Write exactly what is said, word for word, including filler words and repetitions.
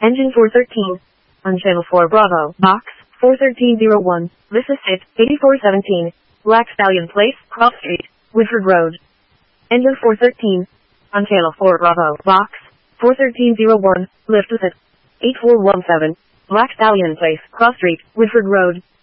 Engine four thirteen. On channel four Bravo, box, four thirteen oh one, this is it, eighty-four seventeen, Black Stallion Place, Cross Street, Woodford Road. Engine four thirteen. On channel four Bravo, box, four thirteen oh one, lift with it, eighty-four seventeen, Black Stallion Place, Cross Street, Woodford Road.